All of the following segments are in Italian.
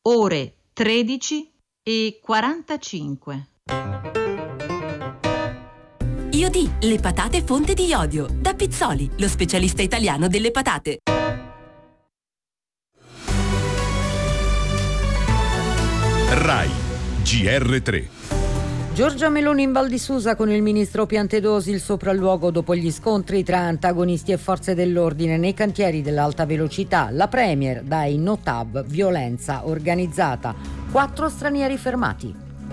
ore 13:45. Iodì, le patate fonte di iodio. Da Pizzoli, lo specialista italiano delle patate. RAI GR3. Giorgia Meloni in Val di Susa con il ministro Piantedosi, il sopralluogo dopo gli scontri tra antagonisti e forze dell'ordine nei cantieri dell'alta velocità. La Premier dai no-TAV, violenza organizzata. 4 stranieri fermati.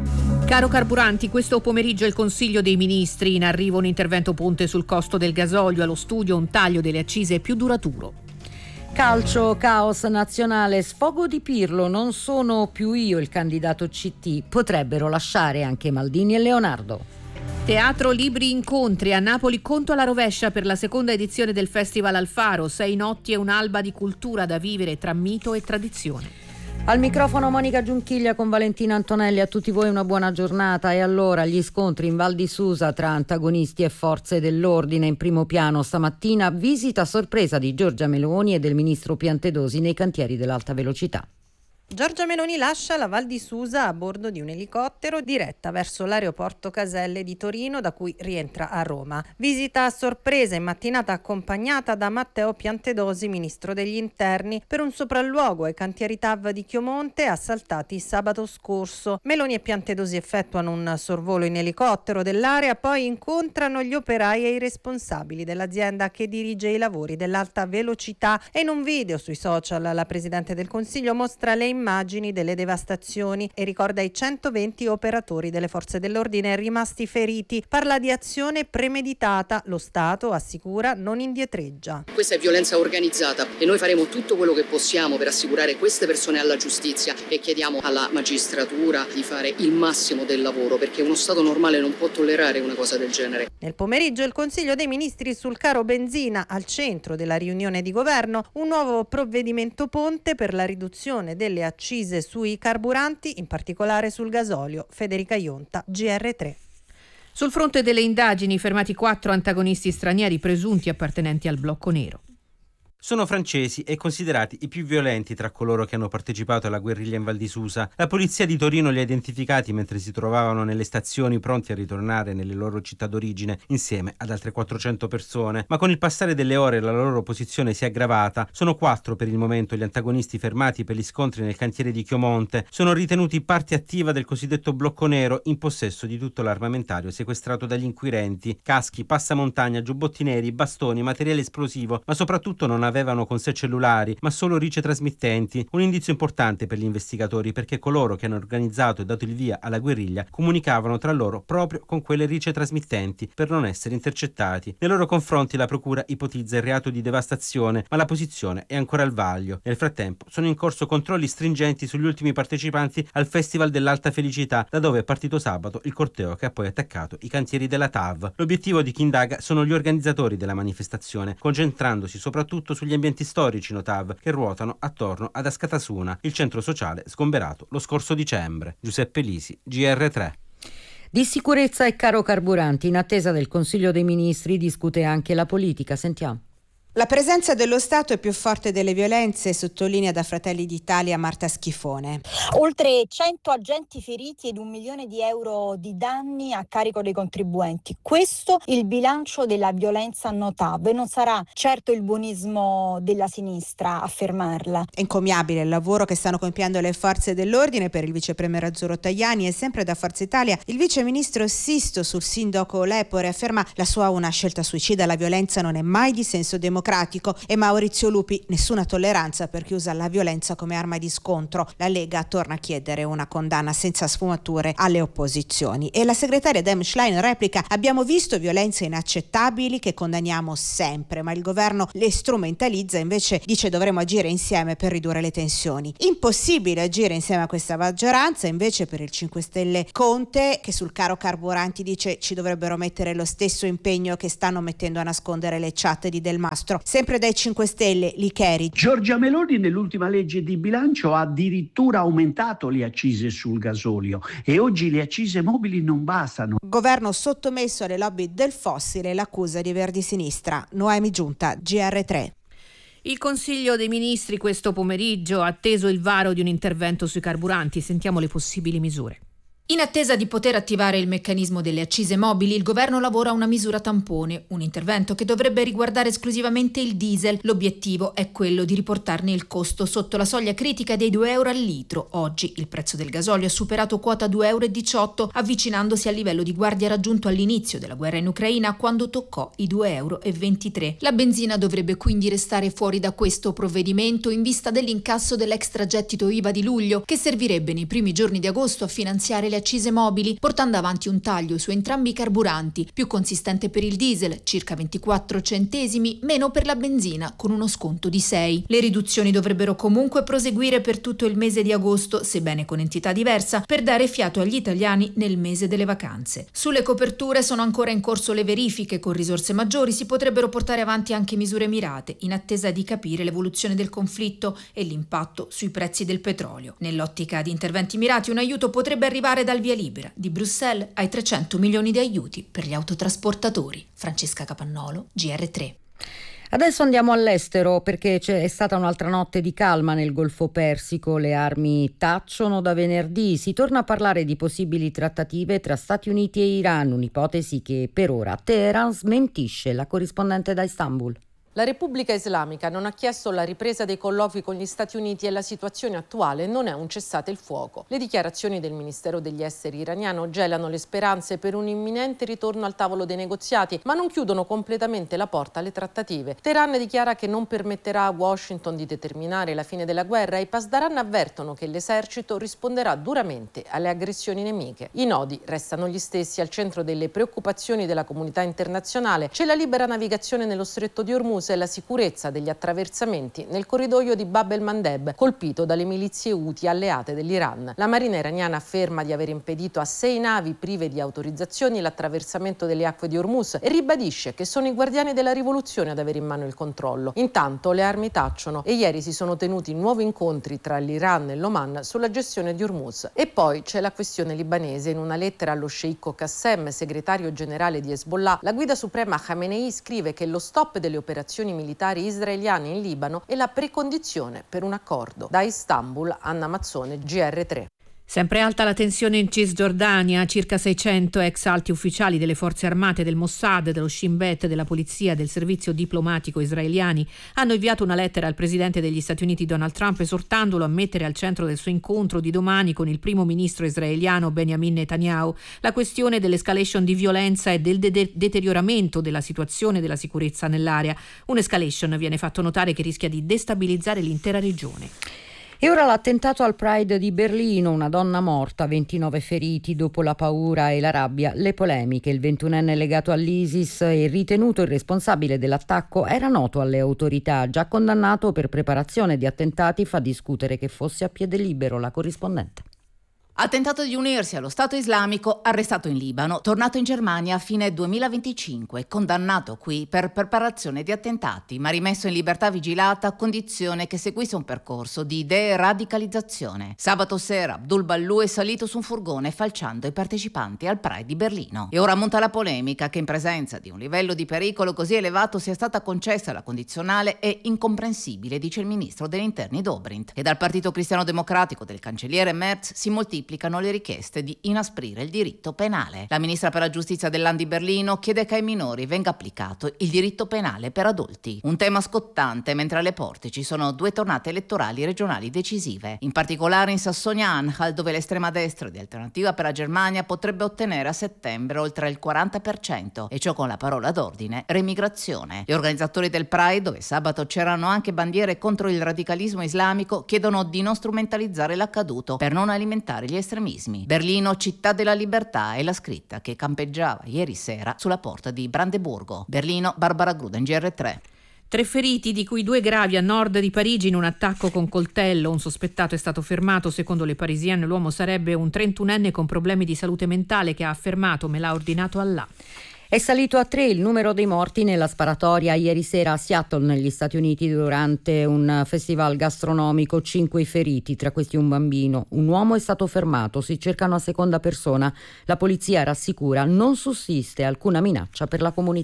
Caro carburanti, questo pomeriggio il Consiglio dei Ministri, in arrivo un intervento ponte sul costo del gasolio, allo studio un taglio delle accise più duraturo. Calcio, caos nazionale, sfogo di Pirlo, non sono più io il candidato CT, potrebbero lasciare anche Maldini e Leonardo. Teatro, libri, incontri, a Napoli conto alla rovescia per la seconda edizione del Festival Al Faro, 6 notti e un'alba di cultura da vivere tra mito e tradizione. Al microfono Monica Giunchiglia con Valentina Antonelli, a tutti voi una buona giornata. E allora gli scontri in Val di Susa tra antagonisti e forze dell'ordine in primo piano stamattina, visita sorpresa di Giorgia Meloni e del ministro Piantedosi nei cantieri dell'alta velocità. Giorgia Meloni lascia la Val di Susa a bordo di un elicottero diretta verso l'aeroporto Caselle di Torino, da cui rientra a Roma. Visita a sorpresa in mattinata accompagnata da Matteo Piantedosi, ministro degli interni, per un sopralluogo ai cantieri TAV di Chiomonte assaltati sabato scorso. Meloni e Piantedosi effettuano un sorvolo in elicottero dell'area, poi incontrano gli operai e i responsabili dell'azienda che dirige i lavori dell'alta velocità, e in un video sui social la Presidente del Consiglio mostra le immagini delle devastazioni e ricorda i 120 operatori delle forze dell'ordine rimasti feriti. Parla di azione premeditata. Lo Stato, assicura, non indietreggia. Questa è violenza organizzata e noi faremo tutto quello che possiamo per assicurare queste persone alla giustizia, e chiediamo alla magistratura di fare il massimo del lavoro, perché uno Stato normale non può tollerare una cosa del genere. Nel pomeriggio il Consiglio dei Ministri sul caro benzina, al centro della riunione di governo, un nuovo provvedimento ponte per la riduzione delle accise sui carburanti, in particolare sul gasolio. Federica Ionta, GR3. Sul fronte delle indagini, fermati 4 antagonisti stranieri presunti appartenenti al blocco nero. Sono francesi e considerati i più violenti tra coloro che hanno partecipato alla guerriglia in Val di Susa. La polizia di Torino li ha identificati mentre si trovavano nelle stazioni, pronti a ritornare nelle loro città d'origine insieme ad altre 400 persone. Ma con il passare delle ore la loro posizione si è aggravata. Sono 4 per il momento gli antagonisti fermati per gli scontri nel cantiere di Chiomonte. Sono ritenuti parte attiva del cosiddetto blocco nero, in possesso di tutto l'armamentario sequestrato dagli inquirenti: caschi, passamontagna, giubbotti neri, bastoni, materiale esplosivo, ma soprattutto non avevano con sé cellulari, ma solo rice trasmittenti. Un indizio importante per gli investigatori, perché coloro che hanno organizzato e dato il via alla guerriglia comunicavano tra loro proprio con quelle rice trasmittenti per non essere intercettati. Nei loro confronti la procura ipotizza il reato di devastazione, ma la posizione è ancora al vaglio. Nel frattempo sono in corso controlli stringenti sugli ultimi partecipanti al Festival dell'Alta Felicità, da dove è partito sabato il corteo che ha poi attaccato i cantieri della TAV. L'obiettivo di chi indaga sono gli organizzatori della manifestazione, concentrandosi soprattutto sugli ambienti storici NOTAV che ruotano attorno ad Askatasuna, il centro sociale sgomberato lo scorso dicembre. Giuseppe Lisi, GR3. Di sicurezza e caro carburanti, in attesa del Consiglio dei Ministri, discute anche la politica. Sentiamo. La presenza dello Stato è più forte delle violenze, sottolinea da Fratelli d'Italia Marta Schifone. Oltre 100 agenti feriti ed 1 milione di euro di danni a carico dei contribuenti. Questo il bilancio della violenza NOTAV, e non sarà certo il buonismo della sinistra a fermarla. È encomiabile il lavoro che stanno compiendo le forze dell'ordine. Per il vicepremier Azzurro Tajani e sempre da Forza Italia il viceministro Sisto sul sindaco Lepore afferma la sua una scelta suicida: la violenza non è mai di senso democratico. E Maurizio Lupi: nessuna tolleranza per chi usa la violenza come arma di scontro. La Lega torna a chiedere una condanna senza sfumature alle opposizioni. E la segretaria Dem Schlein replica: abbiamo visto violenze inaccettabili che condanniamo sempre, ma il governo le strumentalizza, invece dice dovremo agire insieme per ridurre le tensioni. Impossibile agire insieme a questa maggioranza. Invece per il 5 Stelle Conte, che sul caro carburanti dice ci dovrebbero mettere lo stesso impegno che stanno mettendo a nascondere le chat di Del Mastro. Sempre dai 5 Stelle Licheri. Giorgia Meloni nell'ultima legge di bilancio ha addirittura aumentato le accise sul gasolio, e oggi le accise mobili non bastano. Governo sottomesso alle lobby del fossile, l'accusa di Verdi Sinistra. Noemi Giunta, GR3. Il Consiglio dei Ministri questo pomeriggio ha atteso il varo di un intervento sui carburanti. Sentiamo le possibili misure. In attesa di poter attivare il meccanismo delle accise mobili, il governo lavora a una misura tampone, un intervento che dovrebbe riguardare esclusivamente il diesel. L'obiettivo è quello di riportarne il costo sotto la soglia critica dei 2 euro al litro. Oggi il prezzo del gasolio ha superato quota 2,18 euro, avvicinandosi al livello di guardia raggiunto all'inizio della guerra in Ucraina, quando toccò i 2,23 euro. La benzina dovrebbe quindi restare fuori da questo provvedimento in vista dell'incasso dell'extragettito IVA di luglio, che servirebbe nei primi giorni di agosto a finanziare le accise mobili, portando avanti un taglio su entrambi i carburanti, più consistente per il diesel, circa 24 centesimi, meno per la benzina, con uno sconto di 6. Le riduzioni dovrebbero comunque proseguire per tutto il mese di agosto, sebbene con entità diversa, per dare fiato agli italiani nel mese delle vacanze. Sulle coperture sono ancora in corso le verifiche, con risorse maggiori si potrebbero portare avanti anche misure mirate, in attesa di capire l'evoluzione del conflitto e l'impatto sui prezzi del petrolio. Nell'ottica di interventi mirati, un aiuto potrebbe arrivare dal via libera di Bruxelles ai 300 milioni di aiuti per gli autotrasportatori. Francesca Capannolo, GR3. Adesso andiamo all'estero perché è stata un'altra notte di calma nel Golfo Persico. Le armi tacciono da venerdì. Si torna a parlare di possibili trattative tra Stati Uniti e Iran, un'ipotesi che per ora Teheran smentisce. La corrispondente da Istanbul. La Repubblica Islamica non ha chiesto la ripresa dei colloqui con gli Stati Uniti e la situazione attuale non è un cessate il fuoco. Le dichiarazioni del Ministero degli Esteri iraniano gelano le speranze per un imminente ritorno al tavolo dei negoziati, ma non chiudono completamente la porta alle trattative. Teheran dichiara che non permetterà a Washington di determinare la fine della guerra e i Pasdaran avvertono che l'esercito risponderà duramente alle aggressioni nemiche. I nodi restano gli stessi. Al centro delle preoccupazioni della comunità internazionale c'è la libera navigazione nello stretto di Hormuz e la sicurezza degli attraversamenti nel corridoio di Bab el-Mandeb, colpito dalle milizie Houthi alleate dell'Iran. La marina iraniana afferma di aver impedito a 6 navi prive di autorizzazioni l'attraversamento delle acque di Hormuz e ribadisce che sono i guardiani della rivoluzione ad avere in mano il controllo. Intanto le armi tacciono e ieri si sono tenuti nuovi incontri tra l'Iran e l'Oman sulla gestione di Hormuz. E poi c'è la questione libanese. In una lettera allo sceicco Qassem, segretario generale di Hezbollah, la guida suprema Khamenei scrive che lo stop delle operazioni militari israeliane in Libano è la precondizione per un accordo. Da Istanbul, Anna Mazzone, GR3. Sempre alta la tensione in Cisgiordania, circa 600 ex alti ufficiali delle forze armate, del Mossad, dello Shin Bet, della polizia, del servizio diplomatico israeliani hanno inviato una lettera al presidente degli Stati Uniti Donald Trump esortandolo a mettere al centro del suo incontro di domani con il primo ministro israeliano Benjamin Netanyahu la questione dell'escalation di violenza e del deterioramento della situazione della sicurezza nell'area. Un'escalation, viene fatto notare, che rischia di destabilizzare l'intera regione. E ora l'attentato al Pride di Berlino, una donna morta, 29 feriti. Dopo la paura e la rabbia, le polemiche. Il 21enne legato all'ISIS e ritenuto il responsabile dell'attacco era noto alle autorità, già condannato per preparazione di attentati, fa discutere che fosse a piede libero. La corrispondente. Ha tentato di unirsi allo Stato islamico, arrestato in Libano, tornato in Germania a fine 2025, condannato qui per preparazione di attentati, ma rimesso in libertà vigilata a condizione che seguisse un percorso di deradicalizzazione. Sabato sera Abdul Ballu è salito su un furgone falciando i partecipanti al Pride di Berlino. E ora monta la polemica che in presenza di un livello di pericolo così elevato sia stata concessa la condizionale è incomprensibile, dice il ministro degli interni Dobrindt. E dal Partito Cristiano Democratico del cancelliere Merz si moltiplicano le richieste di inasprire il diritto penale. La ministra per la giustizia del Land di Berlino chiede che ai minori venga applicato il diritto penale per adulti. Un tema scottante mentre alle porte ci sono 2 tornate elettorali regionali decisive, in particolare in Sassonia-Anhalt, dove l'estrema destra di Alternativa per la Germania potrebbe ottenere a settembre oltre il 40%, e ciò con la parola d'ordine remigrazione. Gli organizzatori del Pride, dove sabato c'erano anche bandiere contro il radicalismo islamico, chiedono di non strumentalizzare l'accaduto per non alimentare gli estremismi. Berlino, città della libertà, è la scritta che campeggiava ieri sera sulla porta di Brandeburgo. Berlino, Barbara Gruden, GR3. 3 feriti, di cui 2 gravi a nord di Parigi in un attacco con coltello. Un sospettato è stato fermato. Secondo le Parisienne l'uomo sarebbe un 31enne con problemi di salute mentale che ha affermato "me l'ha ordinato Allah". È salito a 3 il numero dei morti nella sparatoria ieri sera a Seattle, negli Stati Uniti, durante un festival gastronomico. 5 i feriti, tra questi un bambino. Un uomo è stato fermato, si cerca una seconda persona. La polizia rassicura non sussiste alcuna minaccia per la comunità.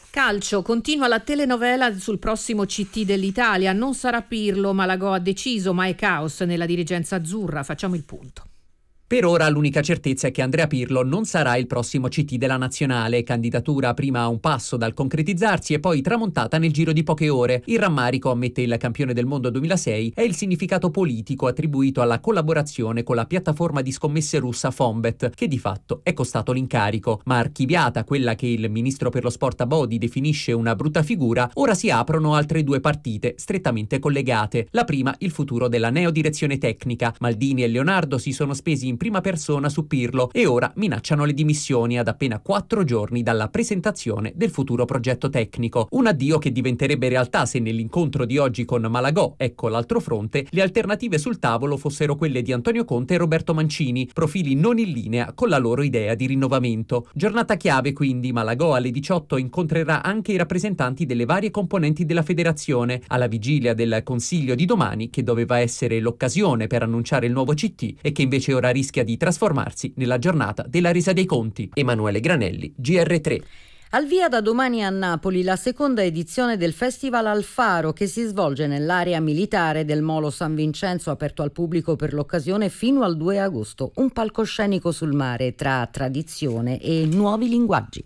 Calcio, continua la telenovela sul prossimo CT dell'Italia. Non sarà Pirlo, Malagò ha deciso, ma è caos nella dirigenza azzurra. Facciamo il punto. Per ora l'unica certezza è che Andrea Pirlo non sarà il prossimo CT della nazionale, candidatura prima a un passo dal concretizzarsi e poi tramontata nel giro di poche ore. Il rammarico, ammette il campione del mondo 2006, è il significato politico attribuito alla collaborazione con la piattaforma di scommesse russa Fonbet, che di fatto è costato l'incarico. Ma archiviata quella che il ministro per lo sport Abodi definisce una brutta figura, ora si aprono altre due partite strettamente collegate. La prima, il futuro della neodirezione tecnica. Maldini e Leonardo si sono spesi in prima persona su Pirlo e ora minacciano le dimissioni ad appena 4 giorni dalla presentazione del futuro progetto tecnico. Un addio che diventerebbe realtà se nell'incontro di oggi con Malagò, ecco l'altro fronte, le alternative sul tavolo fossero quelle di Antonio Conte e Roberto Mancini, profili non in linea con la loro idea di rinnovamento. Giornata chiave quindi, Malagò alle 18 incontrerà anche i rappresentanti delle varie componenti della federazione, alla vigilia del consiglio di domani che doveva essere l'occasione per annunciare il nuovo CT e che invece ora rischia di trasformarsi nella giornata della resa dei conti. Emanuele Granelli, GR3. Al via da domani a Napoli la seconda edizione del Festival Al Faro, che si svolge nell'area militare del Molo San Vincenzo, aperto al pubblico per l'occasione fino al 2 agosto. Un palcoscenico sul mare tra tradizione e nuovi linguaggi.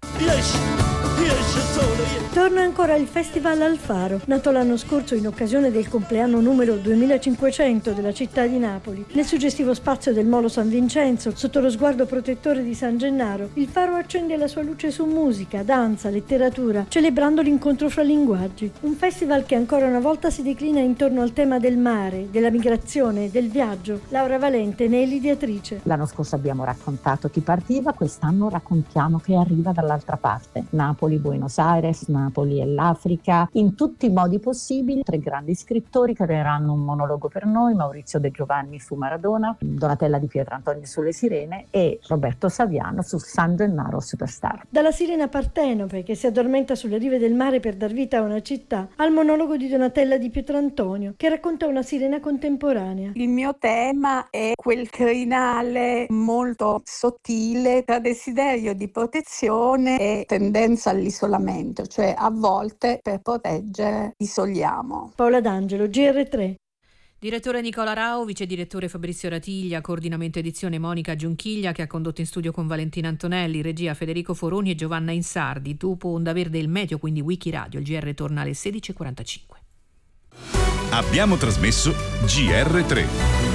Torna ancora il Festival Al Faro, nato l'anno scorso in occasione del compleanno numero 2500 della città di Napoli. Nel suggestivo spazio del Molo San Vincenzo, sotto lo sguardo protettore di San Gennaro, il faro accende la sua luce su musica, danza, letteratura, celebrando l'incontro fra linguaggi. Un festival che ancora una volta si declina intorno al tema del mare, della migrazione, del viaggio. Laura Valente ne è l'ideatrice. L'anno scorso abbiamo raccontato chi partiva, quest'anno raccontiamo che arriva dall'altra parte. Napoli, Buenos Aires, Napoli e l'Africa, in tutti i modi possibili. 3 grandi scrittori creeranno un monologo per noi: Maurizio De Giovanni su Maradona, Donatella Di Pietrantonio sulle sirene e Roberto Saviano su San Gennaro Superstar. Dalla sirena Partenope, che si addormenta sulle rive del mare per dar vita a una città, al monologo di Donatella Di Pietrantonio, che racconta una sirena contemporanea. Il mio tema è quel crinale molto sottile tra desiderio di protezione e tendenza all'isolamento, cioè a volte per proteggere isoliamo. Paola D'Angelo, GR3. Direttore Nicola Rao, vice direttore Fabrizio Ratiglia, coordinamento edizione Monica Giunchiglia, che ha condotto in studio con Valentina Antonelli, regia Federico Foroni e Giovanna Insardi. Dopo Onda Verde il Meteo, quindi Wikiradio, il GR torna alle 16:45. Abbiamo trasmesso GR3.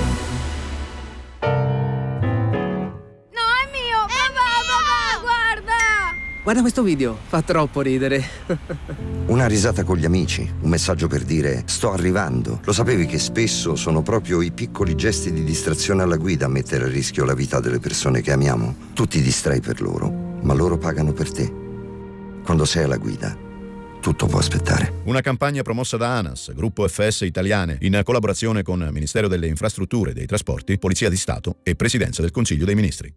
Guarda questo video, fa troppo ridere. Una risata con gli amici, un messaggio per dire sto arrivando. Lo sapevi che spesso sono proprio i piccoli gesti di distrazione alla guida a mettere a rischio la vita delle persone che amiamo? Tu ti distrai per loro, ma loro pagano per te. Quando sei alla guida, tutto può aspettare. Una campagna promossa da ANAS, Gruppo FS Italiane, in collaborazione con Ministero delle Infrastrutture e dei Trasporti, Polizia di Stato e Presidenza del Consiglio dei Ministri.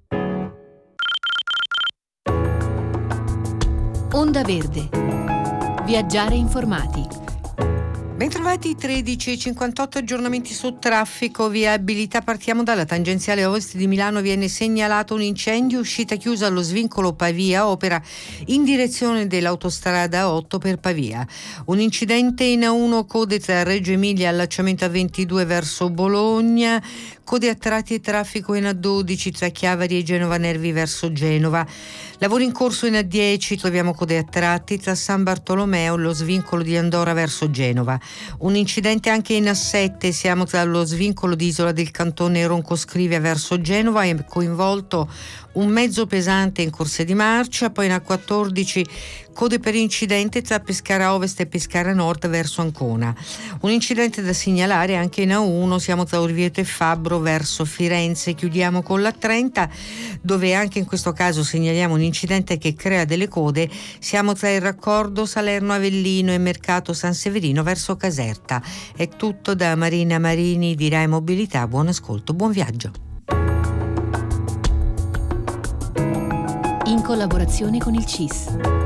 Onda Verde. Viaggiare informati. Bentrovati, 13:58 aggiornamenti su traffico, viabilità. Partiamo dalla tangenziale ovest di Milano. Viene segnalato un incendio, uscita chiusa allo svincolo Pavia, opera in direzione dell'autostrada 8 per Pavia. Un incidente in A1, code tra Reggio Emilia e allacciamento A22 verso Bologna, code a tratti e traffico in A12 tra Chiavari e Genova Nervi verso Genova. Lavori in corso in A10, troviamo code a tratti tra San Bartolomeo e lo svincolo di Andorra verso Genova. Un incidente anche in A7, siamo tra lo svincolo di Isola del Cantone Roncoscrivia verso Genova, è coinvolto un mezzo pesante in corsa di marcia. Poi in A14 code per incidente tra Pescara Ovest e Pescara Nord verso Ancona. Un incidente da segnalare anche in A1, siamo tra Orvieto e Fabbro verso Firenze. Chiudiamo con l'A30, dove anche in questo caso segnaliamo un incidente che crea delle code, siamo tra il raccordo Salerno Avellino e Mercato San Severino verso Caserta. È tutto da Marina Marini di Rai Mobilità, buon ascolto, buon viaggio. In collaborazione con il CIS.